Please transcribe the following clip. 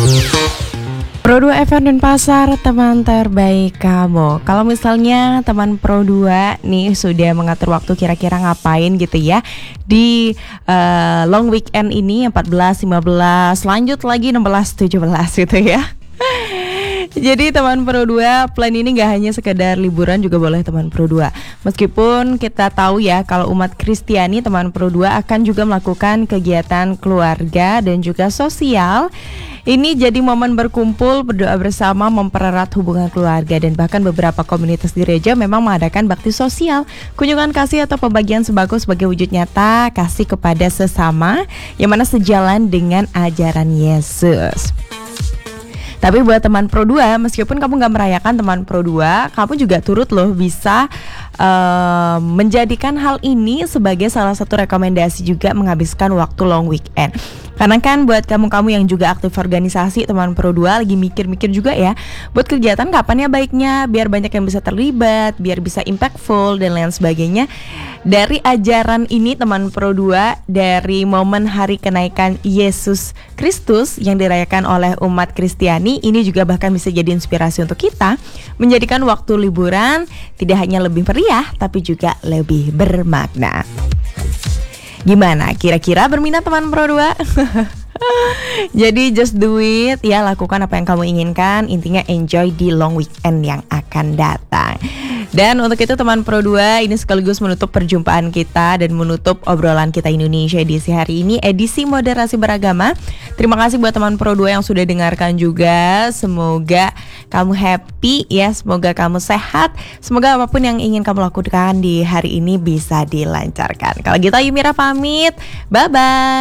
Pro 2 FM dan Pasar, teman terbaik kamu. Kalau misalnya teman Pro 2 nih sudah mengatur waktu kira-kira ngapain gitu ya di long weekend ini 14, 15, lanjut lagi 16, 17 gitu ya. Jadi teman Pro 2, plan ini gak hanya sekedar liburan juga boleh teman Pro 2. Meskipun kita tahu ya kalau umat Kristiani teman Pro 2 akan juga melakukan kegiatan keluarga dan juga sosial. Ini jadi momen berkumpul, berdoa bersama, mempererat hubungan keluarga. Dan bahkan beberapa komunitas gereja memang mengadakan bakti sosial, kunjungan kasih atau pembagian sembako sebagai wujud nyata kasih kepada sesama, yang mana sejalan dengan ajaran Yesus. Tapi buat teman Pro 2, meskipun kamu gak merayakan teman Pro 2, kamu juga turut loh bisa menjadikan hal ini sebagai salah satu rekomendasi juga menghabiskan waktu long weekend. Karena kan buat kamu-kamu yang juga aktif organisasi teman Pro 2 lagi mikir-mikir juga ya, buat kegiatan kapan ya baiknya biar banyak yang bisa terlibat, biar bisa impactful dan lain sebagainya. Dari ajaran ini teman Pro 2, dari momen hari kenaikan Yesus Kristus yang dirayakan oleh umat Kristiani, ini juga bahkan bisa jadi inspirasi untuk kita menjadikan waktu liburan tidak hanya lebih meriah tapi juga lebih bermakna. Gimana? Kira-kira berminat teman Pro 2? Jadi just do it ya, lakukan apa yang kamu inginkan. Intinya enjoy di long weekend yang akan datang. Dan untuk itu teman Pro 2, ini sekaligus menutup perjumpaan kita dan menutup obrolan kita Indonesia edisi hari ini, edisi moderasi beragama. Terima kasih buat teman Pro 2 yang sudah dengarkan juga. Semoga kamu happy ya, semoga kamu sehat, semoga apapun yang ingin kamu lakukan di hari ini bisa dilancarkan. Kalau gitu Yumira pamit, bye-bye.